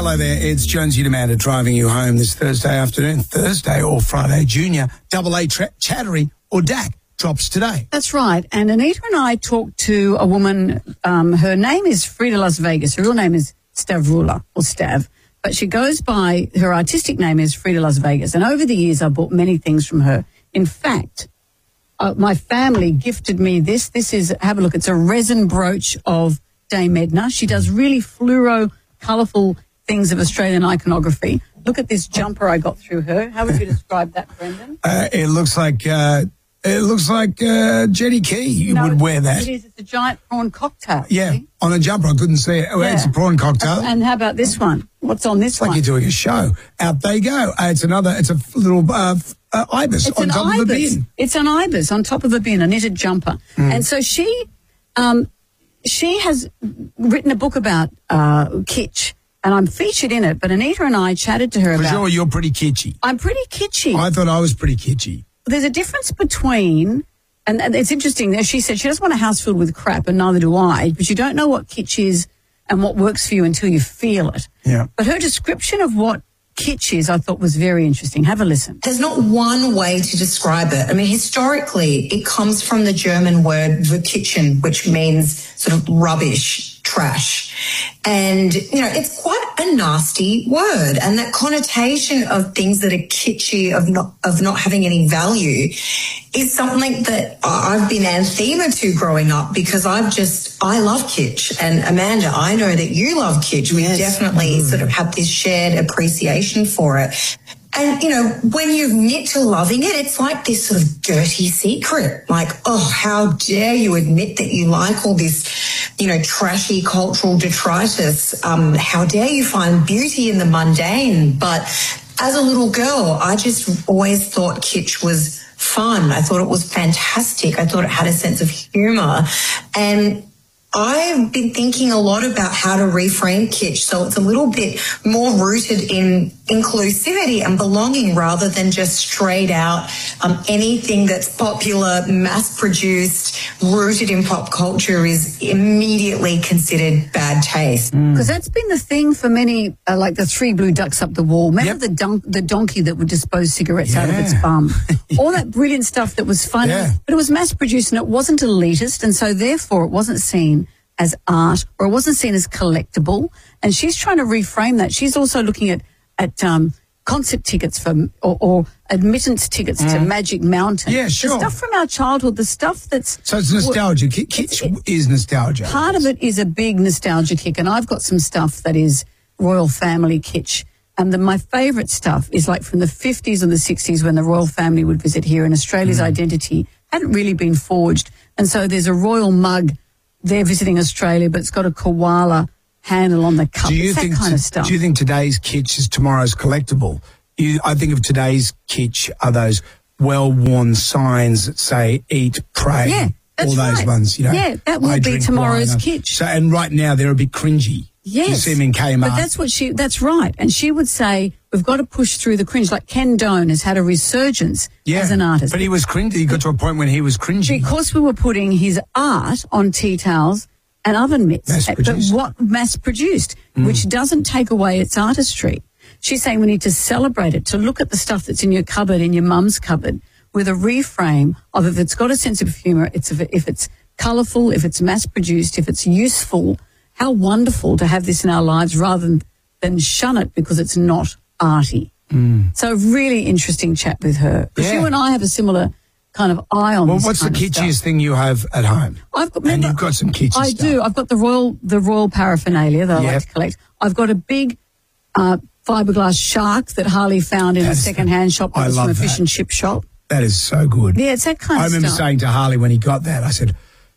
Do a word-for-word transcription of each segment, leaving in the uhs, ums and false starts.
Hello there, it's Jonesy and Amanda driving you home this Thursday afternoon. Thursday or Friday Junior, Double A tra- Chattery or D A C drops today. That's right. And Anita and I talked to a woman, um, her name is Frida Las Vegas. Her real name is Stavrula, or Stav. But she goes by, her artistic name is Frida Las Vegas. And over the years, I've bought many things from her. In fact, uh, my family gifted me this. This is, have a look, it's a resin brooch of Dame Edna. She does really fluoro, colourful things of Australian iconography. Look at this jumper I got through her. How would you describe that, Brendan? Uh, it looks like uh, it looks like uh, Jenny Key no, would wear that. It is. It's a giant prawn cocktail. Yeah, see? on a jumper. I couldn't see it. Oh, Yeah. It's a prawn cocktail. And how about this one? What's on this It's like one? you're doing a show. Out they go. Uh, it's another. It's a f- little uh, f- uh, ibis It's on an top ibis. of the bin. It's an ibis on top of a bin, a knitted jumper. Mm. And so she, um, she has written a book about uh, kitsch, and I'm featured in it. But Anita and I chatted to her For about. sure, you're pretty kitschy. I'm pretty kitschy. I thought I was pretty kitschy. There's a difference between, and, and it's interesting. She said she doesn't want a house filled with crap, and neither do I. But you don't know what kitsch is and what works for you until you feel it. Yeah. But her description of what kitsch is, I thought, was very interesting. Have a listen. There's not one way to describe it. I mean, historically, it comes from the German word verkitchen, which means sort of rubbish, trash. And, you know, it's quite a nasty word. And that connotation of things that are kitschy, of not, of not having any value, is something that I've been anathema to growing up, because I've just, I love kitsch. And Amanda, I know that you love kitsch. We Yes. definitely Mm. sort of have this shared appreciation for it. And, you know, when you've knit to loving it, it's like this sort of dirty secret. Like, oh, how dare you admit that you like all this, you know, trashy cultural detritus. Um, how dare you find beauty in the mundane? But as a little girl, I just always thought kitsch was fun. I thought it was fantastic. I thought it had a sense of humour. And I've been thinking a lot about how to reframe kitsch so it's a little bit more rooted in inclusivity and belonging, rather than just straight out um, anything that's popular, mass-produced, rooted in pop culture is immediately considered bad taste. Because that's been the thing for many, uh, like the three blue ducks up the wall. Remember Yep. the dun- the donkey that would dispose cigarettes out of its Yeah. bum? All that brilliant stuff that was funny, Yeah. but it was mass-produced and it wasn't elitist, and so therefore it wasn't seen as art, or it wasn't seen as collectible. And she's trying to reframe that. She's also looking at, at um, concert tickets for, or, or admittance tickets to Magic Mountain. Yeah, sure. The stuff from our childhood, the stuff that's... So it's nostalgia. Ki- Kitsch is nostalgia. Part of it is a big nostalgia kick, and I've got some stuff that is royal family kitsch. And the, my favourite stuff is like from the fifties and the sixties, when the royal family would visit here, and Australia's Mm. identity hadn't really been forged. And so there's a royal mug. They're visiting Australia, but it's got a koala handle on the cup. Do you It's that think? kind of stuff. Do you think today's kitsch is tomorrow's collectible? You, I think of today's kitsch are those well-worn signs that say "Eat, Pray." Yeah, that's all those right. ones. You know, Yeah, that will I be drink tomorrow's wine. kitsch. So, and right now they're a bit cringy. Yes. You see them in Kmart. But that's what she, that's right. And she would say, we've got to push through the cringe. Like Ken Doan has had a resurgence yeah, as an artist. but he was cringy. He got to a point when he was cringy. Because we were putting his art on tea towels and oven mitts. Mass-produced. But what mass-produced, Mm. which doesn't take away its artistry. She's saying we need to celebrate it, to look at the stuff that's in your cupboard, in your mum's cupboard, with a reframe of if it's got a sense of humour, it's if, it, if it's colourful, if it's mass-produced, if it's useful. How wonderful to have this in our lives, rather than, than shun it because it's not arty. Mm. So really interesting chat with her. Because Yeah. you and I have a similar kind of eye on Well, this what's the kind of stuff. kitschiest thing you have at home? I've got, And remember, you've got some kitschy I stuff. do. I've got the royal, the royal paraphernalia that I Yep. like to collect. I've got a big uh, fiberglass shark that Harley found in That's- a second-hand shop. That I was from love a fish that. and chip shop. That is so good. Yeah, it's that kind I of remember stuff. saying to Harley when he got that, I said,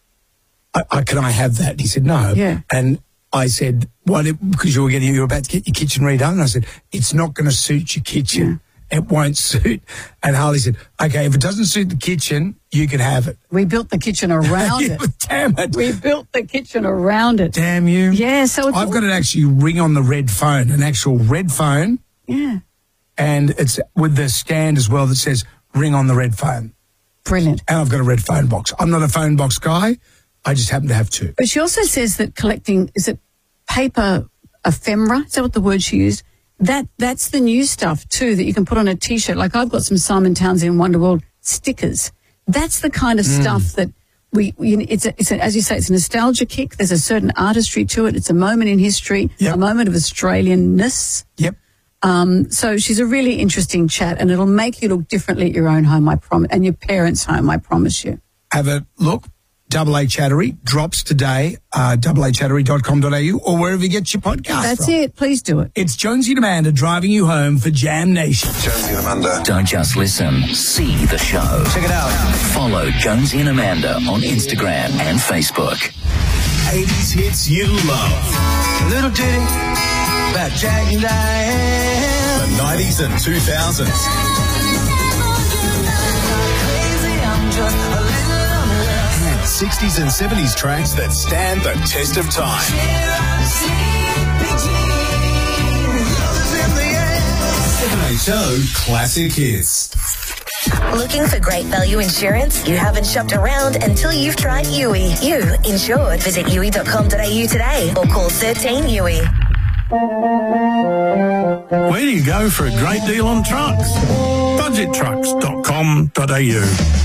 I, I, "Can I have that?" And he said, "No." Yeah. And I said, "Why?" Because you were getting, you were about to get your kitchen redone. And I said, "It's not going to suit your kitchen. It won't suit." And Harley said, "Okay, if it doesn't suit the kitchen, you can have it." We built the kitchen around Yeah, it. but damn it! We built the kitchen around it. Damn you! Yeah, so it's I've all- got an actually ring on the red phone, an actual red phone, Yeah, and it's with the stand as well that says "ring on the red phone." brilliant. And I've got a red phone box. I'm not a phone box guy. I just happen to have two. But she also says that collecting, is it paper ephemera. Is that what the word she used? That that's the new stuff too that you can put on a T-shirt. Like I've got some Simon Townsend Wonderworld stickers. That's the kind of mm. stuff that we. we it's a, it's a, as you say, it's a nostalgia kick. There's a certain artistry to it. It's a moment in history, yep. a moment of Australianness. Yep. Um, so she's a really interesting chat, and it'll make you look differently at your own home, I promise, and your parents' home, I promise you. Have a look. Double A Chattery drops today, uh, double a chattery dot com dot a u or wherever you get your podcast That's from. it. Please do it. It's Jonesy and Amanda driving you home for Jam Nation. Jonesy and Amanda. Don't just listen, see the show. Check it out. Follow Jonesy and Amanda on Instagram and Facebook. eighties hits you love. Little ditty about Jack and Diane. The nineties and two thousands. And sixties and seventies tracks that stand the test of time. seven H O Classic Hits. Looking for great value insurance? You haven't shopped around until you've tried U I. You insured. Visit U I dot com dot a u today or call thirteen U I. Where do you go for a great deal on trucks? budget trucks dot com dot a u